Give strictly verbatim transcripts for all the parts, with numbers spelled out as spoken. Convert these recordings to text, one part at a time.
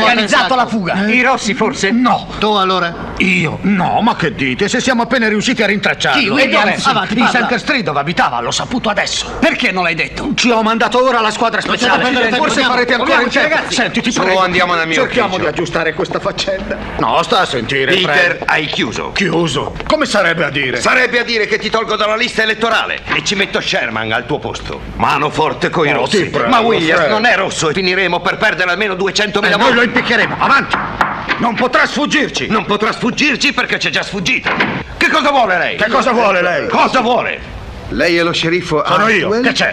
organizzato la fuga? I rossi forse? No. Tu allora? Io? No, ma che dite? Se siamo appena riusciti a rintracciarlo. Chi? E Williams? dove? Avanti, In parla. Center Street dove abitava, l'ho saputo adesso. Perché non l'hai detto? Ci ho mandato ora la squadra speciale. Accidenti, Forse andiamo. farete ancora in Muoviamoci, tempo. ragazzi. Senti, ti Su, prego. andiamo nel mio Cerchiamo ufficio. di aggiustare questa faccenda. No, sta a sentire. Peter, prego. hai chiuso. Chiuso? Come sarebbe a dire? Sarebbe a dire che ti tolgo dalla lista elettorale e ci metto Sherman al tuo posto. Mano forte coi Oh, rossi. ti prego, Ma Williams Fred. non è rosso e finiremo per perdere almeno duecentomila Eh, noi lo voti. impiccheremo. Avanti. Non potrà sfuggirci. Non potrà sfuggirci perché c'è già sfuggito. Che cosa vuole lei? Che cosa vuole lei? Cosa vuole? Lei è lo sceriffo Sono io. Hartwell? Che c'è?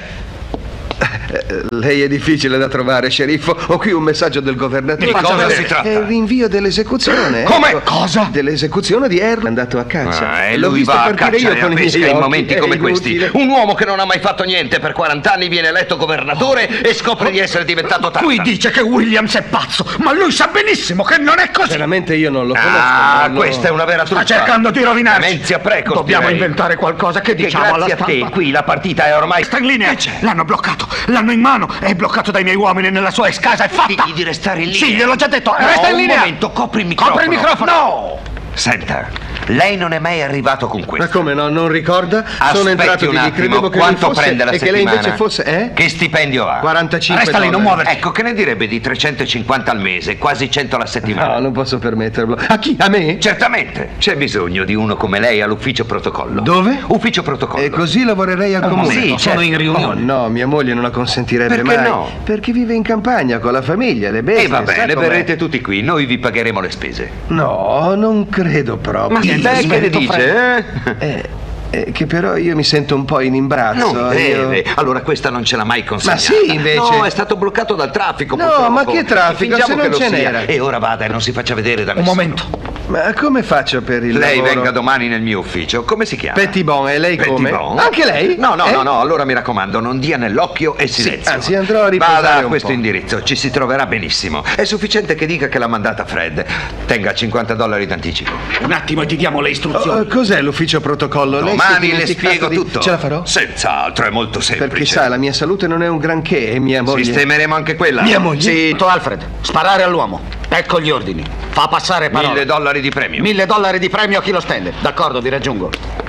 Eh, Lei è difficile da trovare, sceriffo. Ho qui un messaggio del governatore. Di cosa Faccia si vedere. tratta? È il rinvio dell'esecuzione. Come? Ecco. Cosa? Dell'esecuzione di Earl. È andato a caccia. Ah, e L'ho lui visto va a partire caccia io e con a i miei pesca in occhi. momenti È come questi. inutile. Un uomo che non ha mai fatto niente per quaranta anni viene eletto governatore e scopre di essere diventato tanta. Qui dice che Williams è pazzo, ma lui sa benissimo che non è così. Veramente io non lo conosco. Ah, no, no. questa è una vera truffa. Sta cercando di rovinarci. Menzia Precos, Dobbiamo direi. inventare qualcosa che Che diciamo alla grazie a stampa. te, qui la partita è ormai... Sta in linea. L'hanno bloccato, l'hanno in mano, è bloccato dai miei uomini nella sua ex casa, è fatta. Digli di restare in linea. Sì, gliel'ho già detto, No, resta in un linea. momento, copri il microfono. Copri il microfono. No! Senta, lei non è mai arrivato con Ma questo. come no? Non ricorda? Sono Aspetti entrato un di lì, attimo, credevo che quanto lui fosse prende la e che settimana? lei invece fosse, eh? Che stipendio ha? quarantacinque Resta lì, non dollari. muoverti. Ecco, che ne direbbe di trecentocinquanta al mese, quasi cento alla settimana? No, non posso permetterlo. A chi? A me? Certamente, c'è bisogno di uno come lei all'ufficio protocollo. Dove? Ufficio protocollo. E così lavorerei al comune. sì, Sono certo. in riunione. Oh, no, mia moglie non la consentirebbe Perché mai. no? Perché vive in campagna con la famiglia, le bestie. E va sa bene, com'è. verrete tutti qui, noi vi pagheremo le spese. No, non credo proprio. Ma lei che ne smetto, dice, eh? Eh, eh, che però io mi sento un po' in imbarazzo. Non io- deve. Allora questa non ce l'ha mai consegnata. Ma sì, invece. No, è stato bloccato dal traffico. No, purtroppo. ma che traffico, E fingiamo se non che lo ce sia. n'era. E ora vada e non si faccia vedere da Un nessuno. momento. Ma come faccio per il Lei lavoro? venga domani nel mio ufficio. Come si chiama? Pettibon, e lei come? Pettibon? Anche lei? No, no, Eh? no, no, allora mi raccomando, non dia nell'occhio e silenzio. anzi, andrò a riposare Vada a un questo po'. indirizzo, ci si troverà benissimo. È sufficiente che dica che l'ha mandata Fred. Tenga cinquanta dollari d'anticipo. Un attimo e ti diamo le istruzioni. Oh, cos'è l'ufficio protocollo? Lei si è Domani le dimenticato spiego di- tutto. Ce la farò? Senz'altro, è molto semplice. Perché sa, la mia salute non è un granché e mia moglie... Sistemeremo anche quella. Mia moglie? Sì, tu Alfred, sparare all'uomo. Ecco gli ordini. Fa passare parola. Mille dollari di premio. Mille dollari di premio a chi lo stende. D'accordo, vi raggiungo.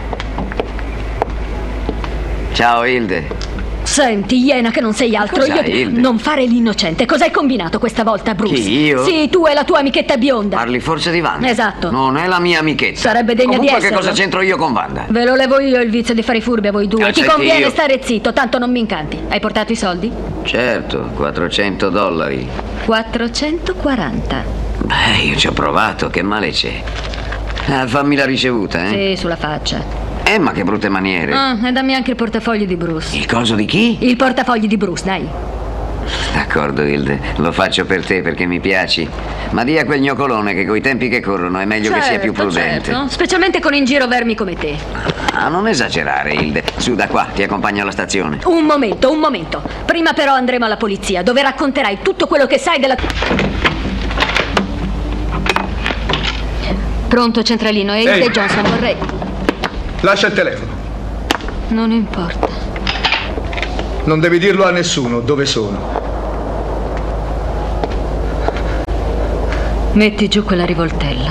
Ciao Hilde. Senti, Iena, che non sei altro. Cos'hai, Io... Hilde? Non fare l'innocente. Cos'hai combinato questa volta, Bruce? Chi, io? Sì, tu e la tua amichetta bionda. Parli forse di Wanda? Esatto. Non è la mia amichetta. Sarebbe degna di Comunque, che esserlo. cosa c'entro io con Wanda? Ve lo levo io il vizio di fare i furbi a voi due. Ah, Ti senti, conviene io- stare zitto, tanto non mi incanti. Hai portato i soldi? Certo, quattrocento dollari. quattrocentoquaranta. Beh, io ci ho provato, che male c'è? Ah, fammi la ricevuta, eh? Sì, sulla faccia. Eh, ma che brutte maniere. Ah, e dammi anche il portafoglio di Bruce. Il coso di chi? Il portafoglio di Bruce, dai. D'accordo, Hilde, lo faccio per te perché mi piaci. Ma di a quel gnocolone che coi tempi che corrono è meglio che sia più prudente. Certo, specialmente con in giro vermi come te. Ah, non esagerare, Hilde. Su da qua, ti accompagno alla stazione. Un momento, un momento. Prima però andremo alla polizia, dove racconterai tutto quello che sai della... Pronto, centralino, è Hilde Ehi. Johnson, vorrei... Lascia il telefono. Non importa. Non devi dirlo a nessuno dove sono. Metti giù quella rivoltella.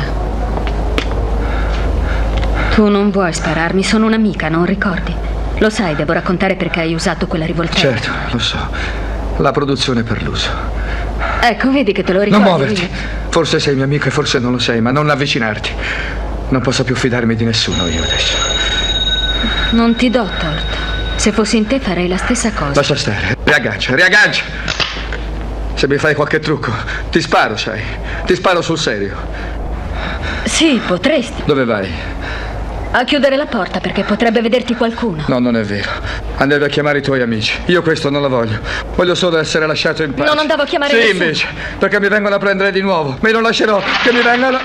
Tu non vuoi spararmi, sono un'amica, non ricordi? Lo sai, devo raccontare perché hai usato quella rivoltella. Certo, lo so. La produzione per l'uso. Ecco, vedi che te lo Non ricordi. muoverti. Forse sei mia amica e forse non lo sei, ma non avvicinarti. Non posso più fidarmi di nessuno io adesso. Non ti do torto. Se fossi in te farei la stessa cosa. Lascia stare. Riaggancia, riaggancia. Se mi fai qualche trucco, ti sparo, sai. Ti sparo sul serio. Sì, potresti. Dove vai? A chiudere la porta perché potrebbe vederti qualcuno. No, non è vero. Andavi a chiamare i tuoi amici. Io questo non lo voglio. Voglio solo essere lasciato in pace. Non andavo a chiamare Sì, nessuno. invece. Perché mi vengono a prendere di nuovo. Ma io non lascerò che mi vengano...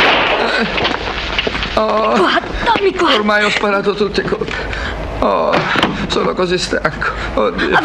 Oh, Qua, dammi qua. ormai ho sparato tutti i colpi. Oh, sono così stanco. Oddio.